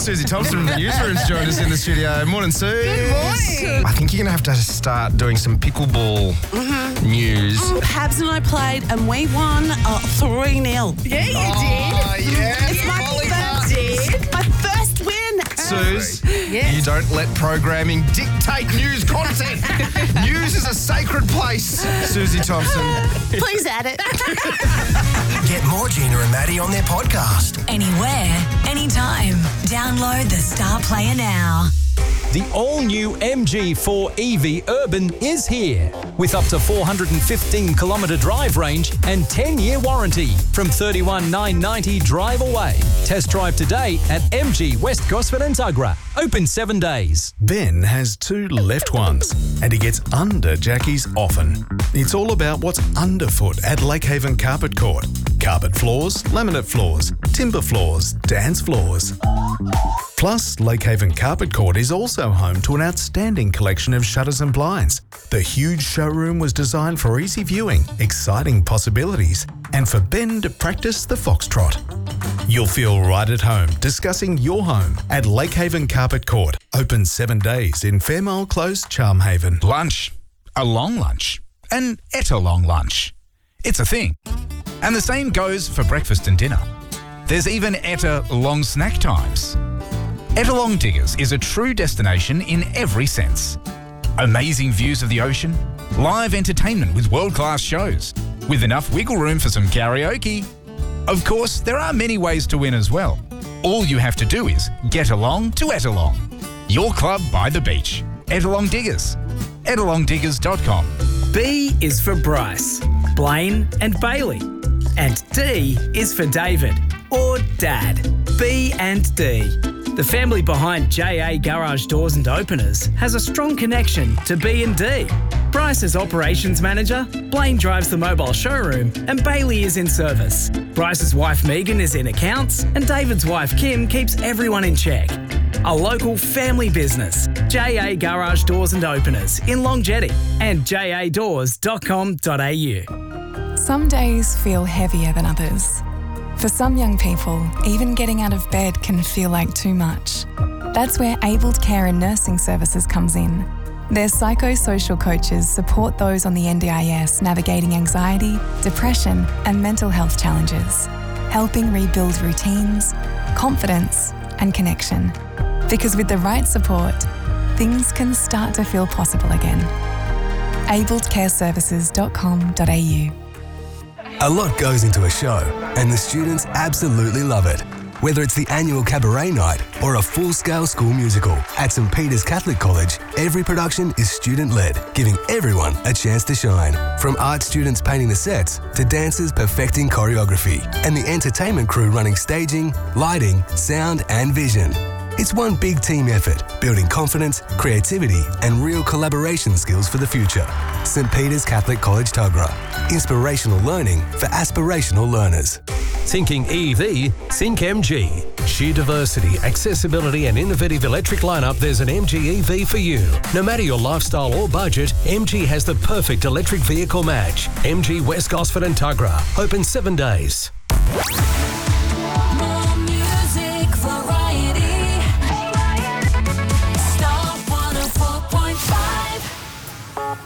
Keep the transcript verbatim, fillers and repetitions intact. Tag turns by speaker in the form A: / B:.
A: Susie Thompson from the newsroom's joined us in the studio. Morning, Sue.
B: Good morning.
A: I think you're going to have to start doing some pickleball
B: Mm-hmm.
A: news.
B: Habs and I played and we won uh, three nil.
C: Yeah, you
A: Oh, yeah.
B: It's my
A: Molly
B: first, my first win.
A: Suze,
B: Yes.
A: you don't let programming dictate news content. News is a sacred place. Susie Thompson.
B: Please add it.
D: Get more Gina and Maddie on their podcast.
E: Anywhere, anytime. Download the Star Player now.
F: The all-new M G four E V Urban is here with up to four hundred fifteen kilometre drive range and ten-year warranty from thirty-one thousand nine hundred ninety drive away. Test drive today at M G West Gosford and Tuggerah. Open seven days.
G: Ben has two left ones and he gets under Jackie's often. It's all about what's underfoot at Lakehaven Carpet Court. Carpet floors, laminate floors, timber floors, dance floors. Plus, Lakehaven Carpet Court is also home to an outstanding collection of shutters and blinds. The huge showroom was designed for easy viewing, exciting possibilities, and for Ben to practice the foxtrot. You'll feel right at home discussing your home at Lakehaven Carpet Court. Open seven days in Fairmile Close, Charmhaven.
H: Lunch. A long lunch. An etta long lunch. It's a thing. And the same goes for breakfast and dinner. There's even etta long snack times. Ettalong Diggers is a true destination in every sense. Amazing views of the ocean, live entertainment with world-class shows, with enough wiggle room for some karaoke. Of course, there are many ways to win as well. All you have to do is get along to Ettalong. Your club by the beach. Ettalong Diggers. ettalong diggers dot com.
I: B is for Bryce, Blaine and Bailey. And D is for David, or Dad. B and D. The family behind J A Garage Doors and Openers has a strong connection to B and D. Bryce is operations manager, Blaine drives the mobile showroom, and Bailey is in service. Bryce's wife Megan is in accounts, and David's wife Kim keeps everyone in check. A local family business, J A Garage Doors and Openers in Long Jetty and j a doors dot com dot a u.
J: Some days feel heavier than others. For some young people, even getting out of bed can feel like too much. That's where Abled Care and Nursing Services comes in. Their psychosocial coaches support those on the N D I S navigating anxiety, depression, and mental health challenges, helping rebuild routines, confidence, and connection. Because with the right support, things can start to feel possible again. abled care services dot com dot a u.
D: A lot goes into a show, and the students absolutely love it. Whether it's the annual cabaret night or a full-scale school musical, at St Peter's Catholic College, every production is student-led, giving everyone a chance to shine. From art students painting the sets to dancers perfecting choreography, and the entertainment crew running staging, lighting, sound and vision. It's one big team effort, building confidence, creativity and real collaboration skills for the future. St Peter's Catholic College, Tuggerah. Inspirational learning for aspirational learners.
F: Thinking E V? Think M G. Sheer diversity, accessibility and innovative electric lineup, there's an M G E V for you. No matter your lifestyle or budget, M G has the perfect electric vehicle match. M G West Gosford and Tuggerah. Open seven days.